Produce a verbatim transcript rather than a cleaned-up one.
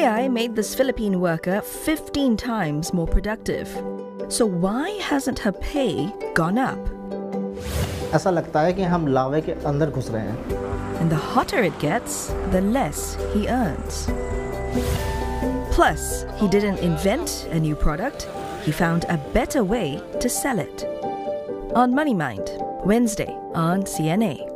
A I made this Philippine worker fifteen times more productive. So why hasn't her pay gone up? ऐसा लगता है कि हम लावे के अंदर घुस रहे हैं. And the hotter it gets, the less he earns. Plus, he didn't invent a new product. He found a better way to sell it. On Money Mind, Wednesday on C N A.